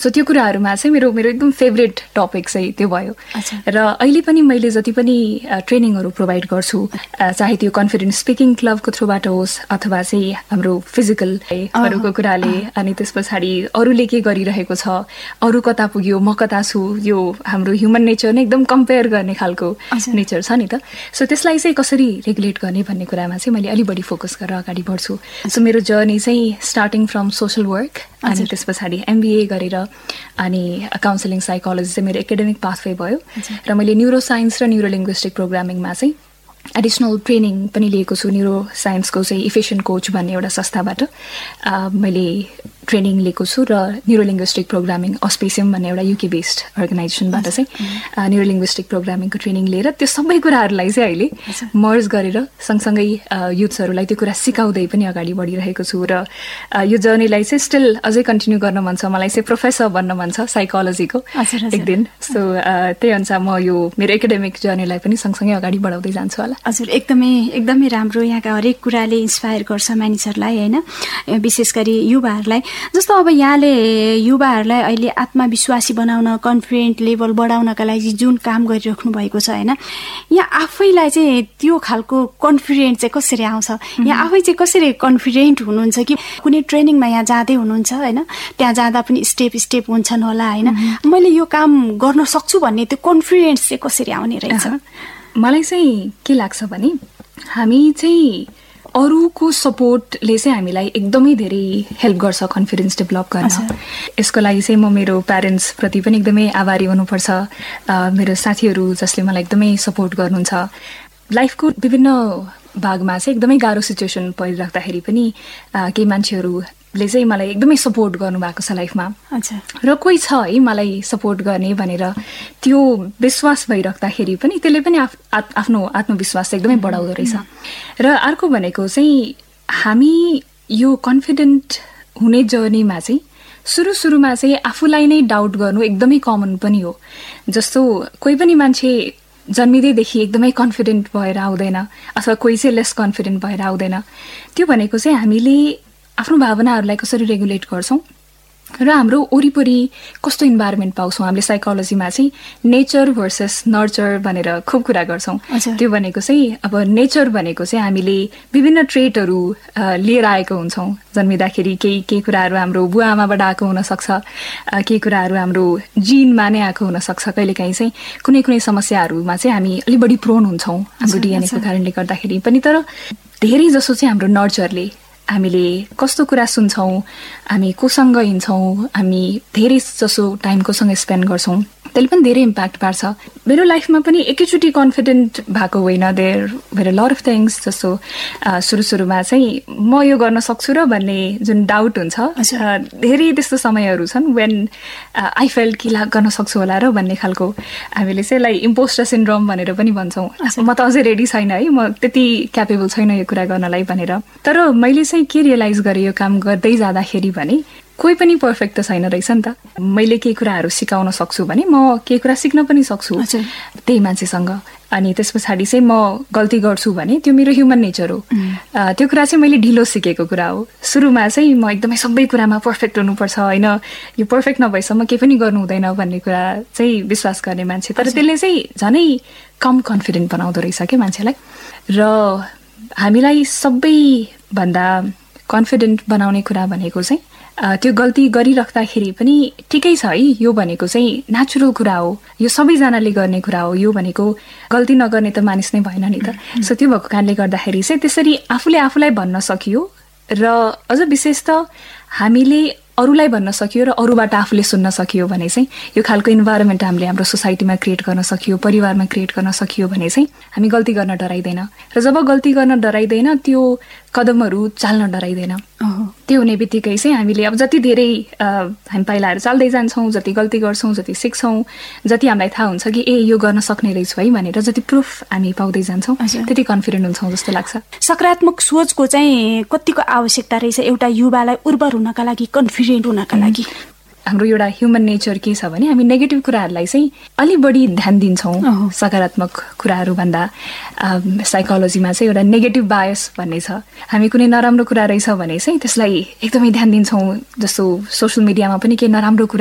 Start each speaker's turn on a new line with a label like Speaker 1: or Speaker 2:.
Speaker 1: So त्यो कुराहरूमा चाहिँ मेरो एकदम फेभरेट टपिक चाहिँ त्यो भयो। र अहिले पनि मैले जति पनि ट्रेनिङहरू प्रोभाइड गर्छु, चाहे त्यो कन्फिडेन्स स्पिकिङ क्लबको थ्रुबाट होस् अथवा चाहिँ हाम्रो फिजिकलहरूको कुराले, अनि त्यस पछाडि अरूले के गरिरहेको छ, अरू कता पुग्यो, म कता छु, यो हाम्रो ह्युमन नेचर नै एकदम कम्पेयर गर्ने खालको नेचर छ नि त। सो त्यसलाई चाहिँ कसरी रेगुलेट गर्ने भन्ने कुरामा चाहिँ मैले अलि बढी फोकस गरेर अगाडि बढ्छु। सो मेरो जर्नी चाहिँ स्टार्टिङ फ्रम सोसल वर्क, अनि त्यस पछाडि MBA गरेर अनि काउन्सिलिङ साइकोलोजी चाहिँ मेरो एकाडेमिक पाथवे भयो। र मैले न्युरो साइन्स र न्युरो लिङ्ग्विस्टिक प्रोग्रामिङमा चाहिँ एडिसनल ट्रेनिङ पनि लिएको छु। न्युरो साइन्सको चाहिँ इफिसियन्ट कोच भन्ने एउटा संस्थाबाट मैले ट्रेनिङ लिएको छु, र न्युरो लिङ्ग्विस्टिक प्रोग्रामिङ अस्पेसियम भन्ने एउटा UK बेस्ड अर्गनाइजेसनबाट चाहिँ न्युरो लिङ्ग्विस्टिक प्रोग्रामिङको ट्रेनिङ लिएर त्यो सबै कुराहरूलाई चाहिँ अहिले मर्ज गरेर सँगसँगै युथ्सहरूलाई त्यो कुरा सिकाउँदै पनि अगाडि बढिरहेको छु। र यो जर्नीलाई चाहिँ स्टिल अझै कन्टिन्यू गर्न मन छ, मलाई चाहिँ प्रोफेसर बन्न मन छ साइकोलोजीको एक दिन। सो त्यही अनुसार म यो मेरो एकाडेमिक जर्नीलाई पनि सँगसँगै अगाडि बढाउँदै जान्छु होला।
Speaker 2: हजुर, एकदमै राम्रो। यहाँका हरेक कुराले इन्सपायर गर्छ मानिसहरूलाई होइन, विशेष गरी युवाहरूलाई। जस्तो अब यहाँले युवाहरूलाई अहिले आत्मविश्वासी बनाउन, कन्फिडेन्ट लेभल बढाउनका लागि जुन काम गरिराख्नु भएको छ होइन, यहाँ आफैलाई चाहिँ त्यो खालको कन्फिडेन्ट चाहिँ कसरी आउँछ? यहाँ आफै चाहिँ कसरी कन्फिडेन्ट हुनुहुन्छ कि कुनै ट्रेनिङमा यहाँ जाँदै हुनुहुन्छ होइन, त्यहाँ जाँदा पनि स्टेप हुन्छन् होला होइन, मैले यो काम गर्न सक्छु भन्ने त्यो कन्फिडेन्स चाहिँ कसरी आउने रहेछ?
Speaker 1: मलाई चाहिँ के लाग्छ भने हामी चाहिँ अरूको सपोर्टले चाहिँ हामीलाई एकदमै धेरै हेल्प गर्छ कन्फिडेन्स डेभलप गर्न। यसको लागि चाहिँ म मेरो प्यारेन्ट्सप्रति पनि एकदमै आभारी हुनुपर्छ, मेरो साथीहरू जसले मलाई एकदमै सपोर्ट गर्नुहुन्छ। लाइफको विभिन्न भागमा चाहिँ एकदमै गाह्रो सिचुएसन परिराख्दाखेरि पनि केही मान्छेहरूले चाहिँ मलाई एकदमै सपोर्ट गर्नुभएको छ लाइफमा, र कोही छ है मलाई सपोर्ट गर्ने भनेर त्यो विश्वास भइराख्दाखेरि पनि त्यसले पनि आफ्नो आत्मविश्वास चाहिँ एकदमै बढाउँदो रहेछ। र अर्को भनेको चाहिँ हामी यो कन्फिडेन्ट हुने जर्नीमा चाहिँ सुरुमा चाहिँ आफूलाई नै डाउट गर्नु एकदमै कमन पनि हो। जस्तो कोही पनि मान्छे जन्मिँदैदेखि एकदमै कन्फिडेन्ट भएर आउँदैन, अथवा कोही चाहिँ लेस कन्फिडेन्ट भएर आउँदैन। त्यो भनेको चाहिँ हामीले आफ्नो भावनाहरूलाई कसरी रेगुलेट गर्छौँ र हाम्रो वरिपरि कस्तो इन्भाइरोमेन्ट पाउँछौँ। हामीले साइकोलोजीमा चाहिँ नेचर भर्सेस नर्चर भनेर खुब कुरा गर्छौँ। त्यो भनेको चाहिँ अब नेचर भनेको चाहिँ हामीले विभिन्न ट्रेटहरू लिएर आएको हुन्छौँ जन्मिँदाखेरि। केही कुराहरू हाम्रो बुवा आमाबाट आएको हुनसक्छ, केही कुराहरू हाम्रो जिनमा नै आएको हुनसक्छ, कहिलेकाहीँ चाहिँ कुनै समस्याहरूमा चाहिँ हामी अलिक बढी प्रोन हुन्छौँ हाम्रो डिएनएको कारणले गर्दाखेरि पनि। तर धेरै जसो चाहिँ हाम्रो नर्चरले, हामीले कस्तो कुरा सुन्छौँ, हामी कोसँग हिँड्छौँ, हामी धेरै जसो टाइम कोसँग स्पेन्ड गर्छौँ, त्यसले पनि धेरै इम्प्याक्ट पार्छ। मेरो लाइफमा पनि एकैचोटि कन्फिडेन्ट भएको होइन, there where a lot of things. जस्तो सुरुमा चाहिँ म यो गर्न सक्छु र भन्ने जुन डाउट हुन्छ, धेरै त्यस्तो समयहरू छन् वेन आई फेल्ट कि गर्न सक्छु होला र भन्ने खालको, हामीले चाहिँ यसलाई इम्पोस्टर सिन्ड्रोम भनेर पनि भन्छौँ। म त अझै रेडी छैन है, म त्यति क्यापेबल छैन यो कुरा गर्नलाई भनेर। तर मैले चाहिँ के रियलाइज गरेँ यो काम गर्दै जाँदाखेरि भने कोही पनि पर्फेक्ट त छैन रहेछ नि त। मैले केही कुराहरू सिकाउन सक्छु भने म केही कुरा सिक्न पनि सक्छु त्यही मान्छेसँग। अनि त्यस पछाडि चाहिँ म गल्ती गर्छु भने त्यो मेरो ह्युमन नेचर हो। त्यो कुरा चाहिँ मैले ढिलो सिकेको कुरा हो। सुरुमा चाहिँ म एकदमै सबै कुरामा पर्फेक्ट हुनुपर्छ, होइन यो पर्फेक्ट नभएसम्म केही पनि गर्नु हुँदैन भन्ने कुरा चाहिँ विश्वास गर्ने मान्छे। तर त्यसले चाहिँ झनै कम कन्फिडेन्ट बनाउँदो रहेछ क्या मान्छेलाई। र हामीलाई सबैभन्दा कन्फिडेन्ट बनाउने कुरा भनेको चाहिँ त्यो गल्ती गरिराख्दाखेरि पनि ठिकै छ है, यो भनेको चाहिँ नेचुरल कुरा हो, यो सबैजनाले गर्ने कुरा हो, यो भनेको गल्ती नगर्ने त मानिस नै भएन नि त। सो त्यो भएको कारणले गर्दाखेरि चाहिँ त्यसरी आफूले आफूलाई भन्न सकियो, र अझ विशेष त हामीले अरूलाई भन्न सकियो र अरूबाट आफूले सुन्न सकियो भने चाहिँ यो खालको इन्भाइरोमेन्ट हामीले हाम्रो सोसाइटीमा क्रिएट गर्न सकियो, परिवारमा क्रिएट गर्न सकियो भने चाहिँ हामी गल्ती गर्न डराइदैन। र जब गल्ती गर्न डराइदैन, त्यो कदमहरू चाल्न डराइदैन। त्यो हुने बित्तिकै चाहिँ हामीले अब जति धेरै हामी पाइलाहरू चाल्दै जान्छौँ, जति गल्ती गर्छौँ, जति सिक्छौँ, जति हामीलाई थाहा हुन्छ कि यो गर्न सक्ने रहेछु है भनेर जति प्रुफ हामी पाउँदै जान्छौँ, त्यति कन्फिडेन्ट हुन्छौँ जस्तो लाग्छ।
Speaker 2: सकारात्मक सोचको चाहिँ कतिको आवश्यकता रहेछ एउटा युवालाई उर्वर हुनका लागि, कन्फिडेन्ट हुनका लागि?
Speaker 1: हाम्रो एउटा ह्युमन नेचर के छ भने हामी नेगेटिभ कुराहरूलाई चाहिँ अलि बढी ध्यान दिन्छौँ सकारात्मक कुराहरू भन्दा। साइकोलोजीमा चाहिँ एउटा नेगेटिभ बायस भन्ने छ। हामी कुनै नराम्रो कुरा रहेछ भने चाहिँ त्यसलाई एकदमै ध्यान दिन्छौँ। जस्तो सोसियल मिडियामा पनि केही नराम्रो कुरा